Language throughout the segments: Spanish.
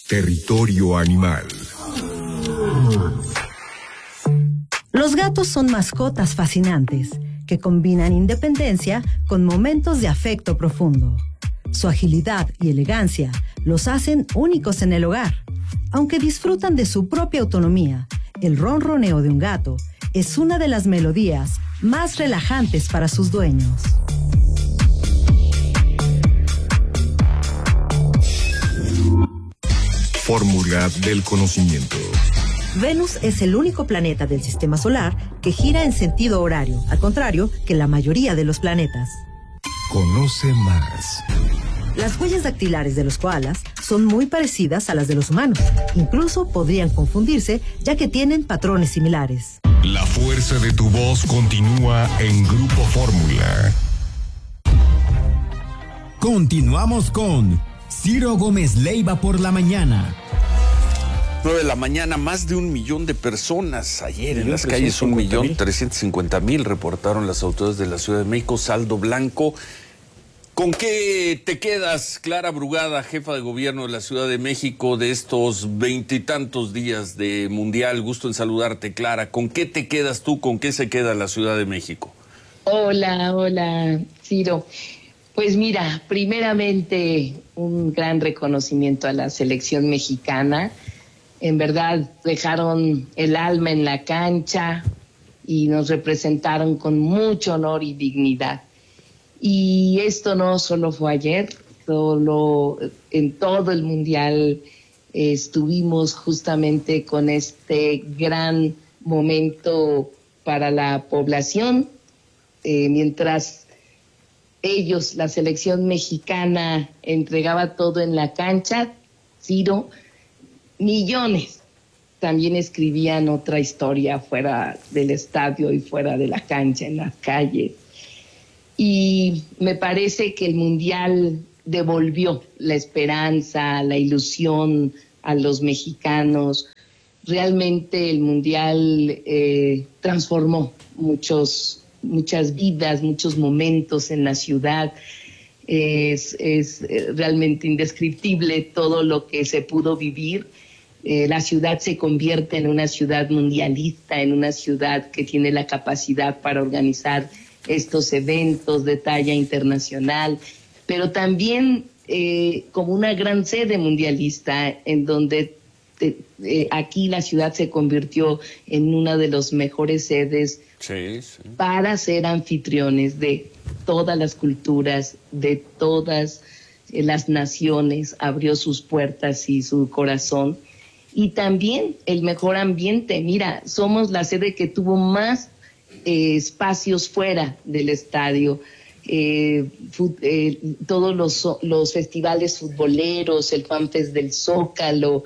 Territorio Animal. Los gatos son mascotas fascinantes que combinan independencia con momentos de afecto profundo. Su agilidad y elegancia los hacen únicos en el hogar. Aunque disfrutan de su propia autonomía, el ronroneo de un gato es una de las melodías más relajantes para sus dueños. Fórmula del conocimiento. Venus es el único planeta del sistema solar que gira en sentido horario, al contrario que la mayoría de los planetas. Conoce más. Las huellas dactilares de los koalas son muy parecidas a las de los humanos. Incluso podrían confundirse, ya que tienen patrones similares. La fuerza de tu voz continúa en Grupo Fórmula. Continuamos con Ciro Gómez Leiva por la mañana. 9 de la mañana, más de 1 millón de personas ayer en las calles, 1.350.000 reportaron las autoridades de la Ciudad de México, saldo blanco. ¿Con qué te quedas, Clara Brugada, jefa de gobierno de la Ciudad de México, de estos 20 y tantos días de Mundial? Gusto en saludarte, Clara. ¿Con qué te quedas tú? ¿Con qué se queda la Ciudad de México? Hola, Ciro. Pues mira, primeramente un gran reconocimiento a la selección mexicana. En verdad dejaron el alma en la cancha y nos representaron con mucho honor y dignidad. Y esto no solo fue ayer, en todo el Mundial estuvimos justamente con este gran momento para la población, mientras ellos, la selección mexicana, entregaba todo en la cancha. Ciro, millones también escribían otra historia fuera del estadio y fuera de la cancha, en las calles. Y me parece que el Mundial devolvió la esperanza, la ilusión a los mexicanos. Realmente el Mundial transformó muchas vidas, muchos momentos en la ciudad. Es realmente indescriptible todo lo que se pudo vivir. La ciudad se convierte en una ciudad mundialista, en una ciudad que tiene la capacidad para organizar estos eventos de talla internacional, pero también como una gran sede mundialista, en donde aquí la ciudad se convirtió en una de las mejores sedes para ser anfitriones de todas las culturas, de todas las naciones, abrió sus puertas y su corazón. Y también el mejor ambiente. Mira, somos la sede que tuvo más espacios fuera del estadio, todos los festivales futboleros, el FanFest del Zócalo,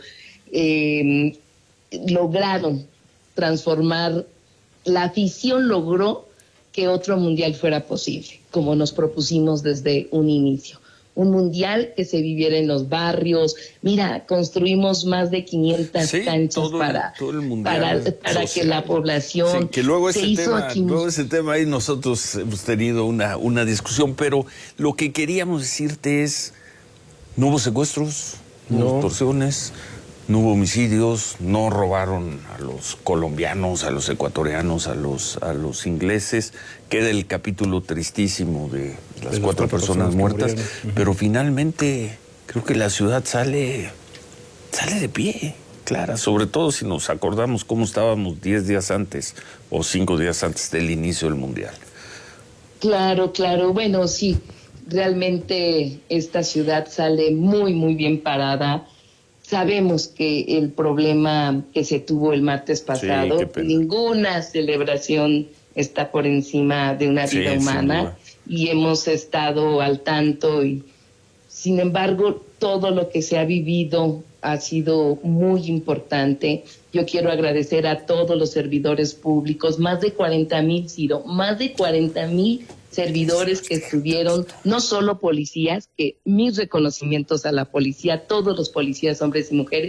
lograron transformar, la afición logró que otro mundial fuera posible, como nos propusimos desde un inicio. Un mundial que se viviera en los barrios. Mira, construimos más de 500 canchas para que la población... Sí, que luego ese tema ahí nosotros hemos tenido una discusión, pero lo que queríamos decirte es, no hubo secuestros, no hubo extorsiones, no hubo homicidios, no robaron a los colombianos, a los ecuatorianos, a los ingleses. Queda el capítulo tristísimo de las 4 personas muertas, pero finalmente creo que la ciudad sale de pie, Clara, sobre todo si nos acordamos cómo estábamos 10 días antes o 5 días antes del inicio del Mundial. Claro, bueno, sí, realmente esta ciudad sale muy, muy bien parada. Sabemos que el problema que se tuvo el martes pasado, ninguna celebración está por encima de una vida humana, y hemos estado al tanto, y sin embargo todo lo que se ha vivido ha sido muy importante. Yo quiero agradecer a todos los servidores públicos, más de 40,000, Ciro, más de 40,000 servidores que estuvieron, no solo policías, que mis reconocimientos a la policía, todos los policías, hombres y mujeres,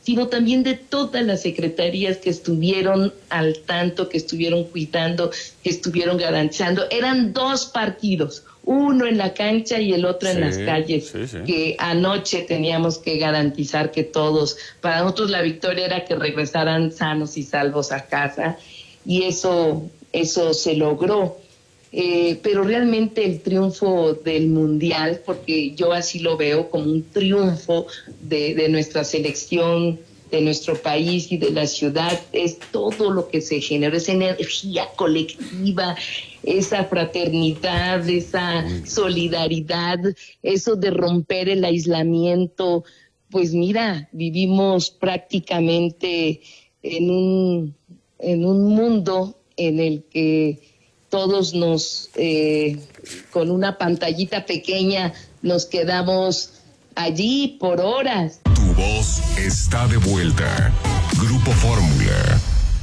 sino también de todas las secretarías que estuvieron al tanto, que estuvieron cuidando, que estuvieron garantizando. Eran 2 partidos, uno en la cancha y el otro en las calles, que anoche teníamos que garantizar que todos, para nosotros la victoria era que regresaran sanos y salvos a casa, y eso se logró. Pero realmente el triunfo del Mundial, porque yo así lo veo como un triunfo de nuestra selección, de nuestro país y de la ciudad, es todo lo que se generó, esa energía colectiva, esa fraternidad, esa solidaridad, eso de romper el aislamiento. Pues mira, vivimos prácticamente en un mundo en el que todos con una pantallita pequeña nos quedamos allí por horas. Tu voz está de vuelta. Grupo Fórmula.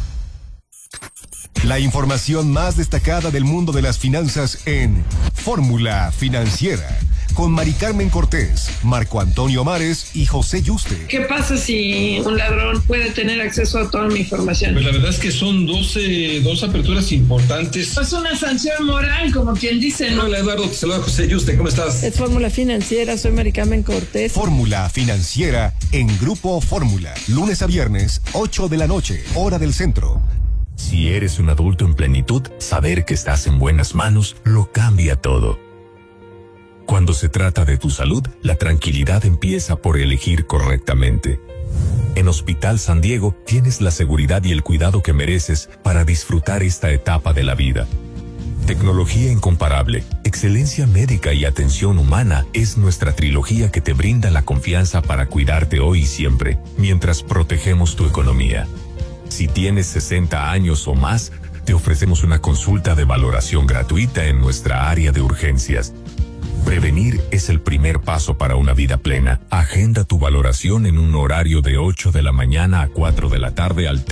La información más destacada del mundo de las finanzas en Fórmula Financiera, con Mari Carmen Cortés, Marco Antonio Mares y José Yuste. ¿Qué pasa si un ladrón puede tener acceso a toda mi información? Pues la verdad es que son 2 aperturas importantes. Es una sanción moral, como quien dice, ¿no? Hola Eduardo, te saluda José Yuste, ¿cómo estás? Es Fórmula Financiera, soy Mari Carmen Cortés. Fórmula Financiera en Grupo Fórmula, lunes a viernes, 8 de la noche, hora del centro. Si eres un adulto en plenitud, saber que estás en buenas manos lo cambia todo. Cuando se trata de tu salud, la tranquilidad empieza por elegir correctamente. En Hospital San Diego tienes la seguridad y el cuidado que mereces para disfrutar esta etapa de la vida. Tecnología incomparable, excelencia médica y atención humana es nuestra trilogía que te brinda la confianza para cuidarte hoy y siempre, mientras protegemos tu economía. Si tienes 60 años o más, te ofrecemos una consulta de valoración gratuita en nuestra área de urgencias. Prevenir es el primer paso para una vida plena. Agenda tu valoración en un horario de 8 de la mañana a 4 de la tarde al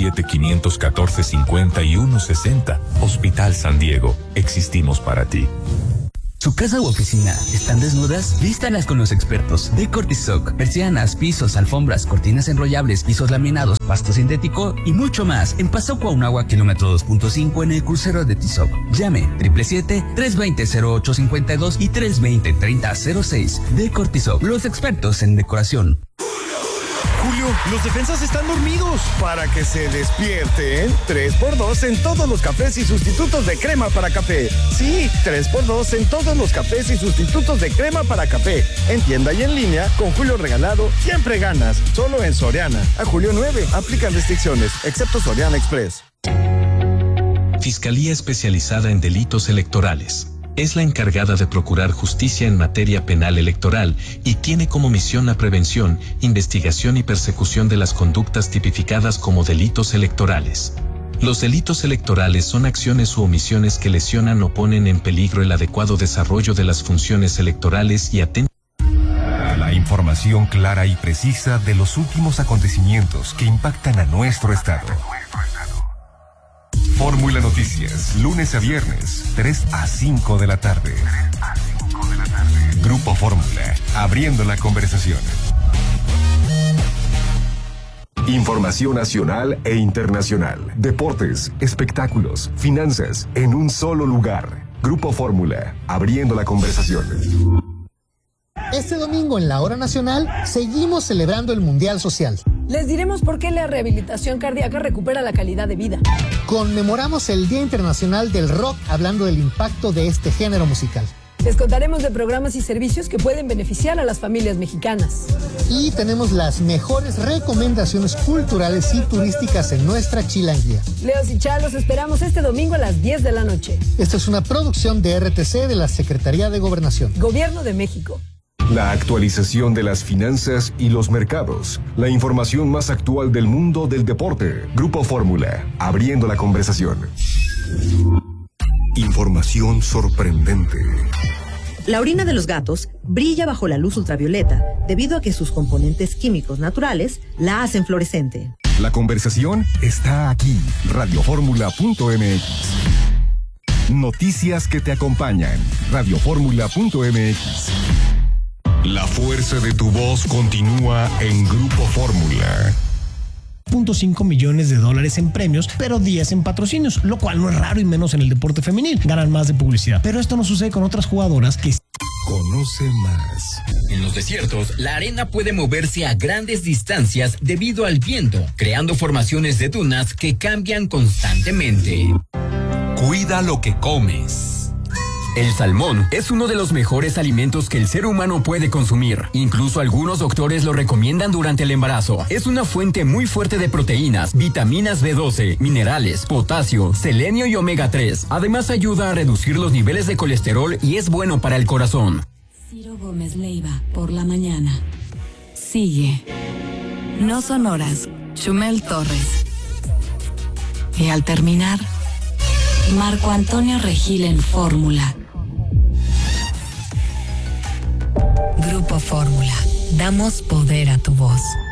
777-514-5160. Hospital San Diego, existimos para ti. ¿Su casa u oficina están desnudas? Vístalas con los expertos de Cortisoc. Persianas, pisos, alfombras, cortinas enrollables, pisos laminados, pasto sintético y mucho más. En Paso Cuauhnáhuac, kilómetro 2.5 en el crucero de Tizoc. Llame 777-320-0852 y 320-3006. De Cortisoc, los expertos en decoración. Julio, los defensas están dormidos. Para que se despierten, 3x2 en todos los cafés y sustitutos de crema para café. Sí, 3x2 en todos los cafés y sustitutos de crema para café. En tienda y en línea, con Julio regalado, siempre ganas. Solo en Soriana. A julio 9, aplican restricciones, excepto Soriana Express. Fiscalía Especializada en Delitos Electorales. Es la encargada de procurar justicia en materia penal electoral y tiene como misión la prevención, investigación y persecución de las conductas tipificadas como delitos electorales. Los delitos electorales son acciones u omisiones que lesionan o ponen en peligro el adecuado desarrollo de las funciones electorales y atentan. La información clara y precisa de los últimos acontecimientos que impactan a nuestro estado. Fórmula Noticias, lunes a viernes, 3 a 5 de la tarde. Grupo Fórmula, abriendo la conversación. Información nacional e internacional, deportes, espectáculos, finanzas, en un solo lugar. Grupo Fórmula, abriendo la conversación. Este domingo en la Hora Nacional seguimos celebrando el Mundial Social. Les diremos por qué la rehabilitación cardíaca recupera la calidad de vida. Conmemoramos el Día Internacional del Rock hablando del impacto de este género musical. Les contaremos de programas y servicios que pueden beneficiar a las familias mexicanas. Y tenemos las mejores recomendaciones culturales y turísticas en nuestra chilanguía. Leos y Chá, los esperamos este domingo a las 10 de la noche. Esta es una producción de RTC de la Secretaría de Gobernación. Gobierno de México. La actualización de las finanzas y los mercados. La información más actual del mundo del deporte. Grupo Fórmula, abriendo la conversación. Información sorprendente. La orina de los gatos brilla bajo la luz ultravioleta debido a que sus componentes químicos naturales la hacen fluorescente. La conversación está aquí. Radioformula.mx. Noticias que te acompañan. Radioformula.mx. La fuerza de tu voz continúa en Grupo Fórmula. $0.5 millones en premios, pero 10 en patrocinios, lo cual no es raro y menos en el deporte femenil. Ganan más de publicidad. Pero esto no sucede con otras jugadoras que... Conoce más. En los desiertos, la arena puede moverse a grandes distancias debido al viento, creando formaciones de dunas que cambian constantemente. Cuida lo que comes. El salmón es uno de los mejores alimentos que el ser humano puede consumir. Incluso algunos doctores lo recomiendan durante el embarazo. Es una fuente muy fuerte de proteínas, vitaminas B12, minerales, potasio, selenio y omega 3. Además ayuda a reducir los niveles de colesterol y es bueno para el corazón. Ciro Gómez Leiva, por la mañana. Sigue. No son horas. Chumel Torres. Y al terminar, Marco Antonio Regil en Fórmula. Grupo Fórmula. Damos poder a tu voz.